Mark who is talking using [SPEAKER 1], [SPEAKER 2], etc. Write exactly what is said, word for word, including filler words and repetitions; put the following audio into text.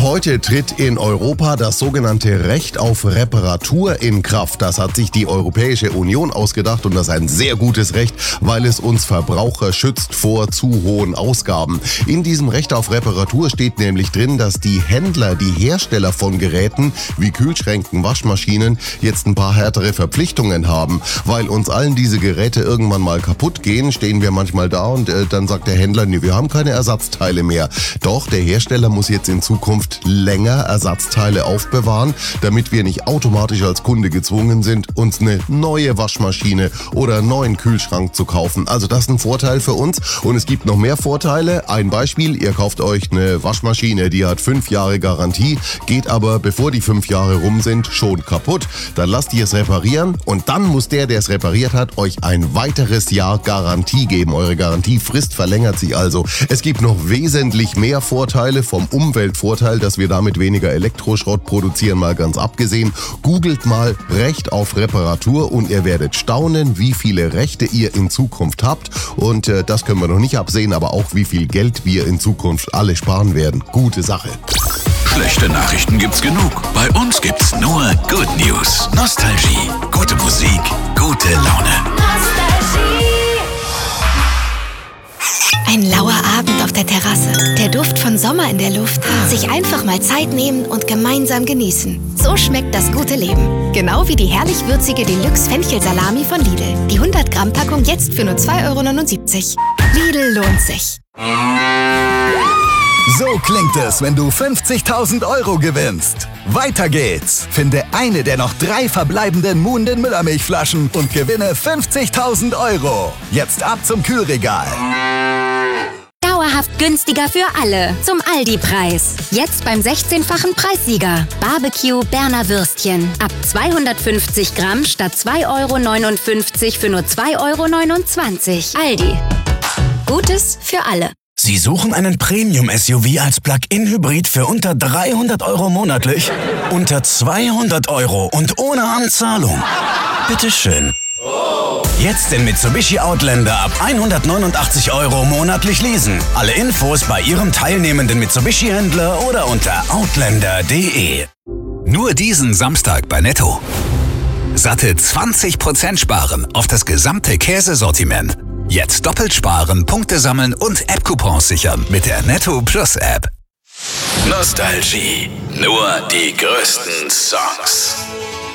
[SPEAKER 1] Heute tritt in Europa das sogenannte Recht auf Reparatur in Kraft. Das hat sich die Europäische Union ausgedacht und das ist ein sehr gutes Recht, weil es uns Verbraucher schützt vor zu hohen Ausgaben. In diesem Recht auf Reparatur steht nämlich drin, dass die Händler, die Hersteller von Geräten wie Kühlschränken, Waschmaschinen jetzt ein paar härtere Verpflichtungen haben. Weil uns allen diese Geräte irgendwann mal kaputt gehen, stehen wir manchmal da und äh, dann sagt der Händler, nee, wir haben keine Ersatzteile mehr. Doch der Hersteller muss jetzt in Zukunft länger Ersatzteile aufbewahren, damit wir nicht automatisch als Kunde gezwungen sind, uns eine neue Waschmaschine oder einen neuen Kühlschrank zu kaufen. Also das ist ein Vorteil für uns und es gibt noch mehr Vorteile. Ein Beispiel, ihr kauft euch eine Waschmaschine, die hat fünf Jahre Garantie, geht aber, bevor die fünf Jahre rum sind, schon kaputt. Dann lasst ihr es reparieren und dann muss der, der es repariert hat, euch ein weiteres Jahr Garantie geben. Eure Garantiefrist verlängert sich also. Es gibt noch wesentlich mehr Vorteile vom Umweltvorteil, dass wir damit weniger Elektroschrott produzieren, mal ganz abgesehen. Googelt mal Recht auf Reparatur und ihr werdet staunen, wie viele Rechte ihr in Zukunft habt. Und äh, das können wir noch nicht absehen, aber auch wie viel Geld wir in Zukunft alle sparen werden. Gute Sache.
[SPEAKER 2] Schlechte Nachrichten gibt's genug. Bei uns gibt's nur Good News. Nostalgie, gute Musik, gute Laune.
[SPEAKER 3] Nostalgie.
[SPEAKER 4] Ein lauer Abend auf der Terrasse, der Duft von Sommer in der Luft, sich einfach mal Zeit nehmen und gemeinsam genießen. So schmeckt das gute Leben. Genau wie die herrlich würzige Deluxe Fenchelsalami von Lidl. Die hundert Gramm Packung jetzt für nur zwei Euro neunundsiebzig. Lidl lohnt sich.
[SPEAKER 5] So klingt es, wenn du fünfzigtausend Euro gewinnst. Weiter geht's. Finde eine der noch drei verbleibenden Muhnden Müllermilchflaschen und gewinne fünfzigtausend Euro. Jetzt ab zum Kühlregal.
[SPEAKER 6] Dauerhaft günstiger für alle. Zum Aldi-Preis. Jetzt beim sechzehnfachen Preissieger. Barbecue Berner Würstchen. Ab zweihundertfünfzig Gramm statt zwei Euro neunundfünfzig für nur zwei Euro neunundzwanzig. Aldi. Gutes für alle.
[SPEAKER 7] Sie suchen einen Premium-S U V als Plug-in-Hybrid für unter dreihundert Euro monatlich? Unter zweihundert Euro und ohne Anzahlung? Bitteschön. Jetzt den Mitsubishi Outlander ab hundertneunundachtzig Euro monatlich leasen. Alle Infos bei Ihrem teilnehmenden Mitsubishi-Händler oder unter outlander punkt de.
[SPEAKER 2] Nur diesen Samstag bei Netto. Satte zwanzig Prozent sparen auf das gesamte Käsesortiment. Jetzt doppelt sparen, Punkte sammeln und App-Coupons sichern mit der Netto Plus App. Nostalgie. Nur die größten Songs.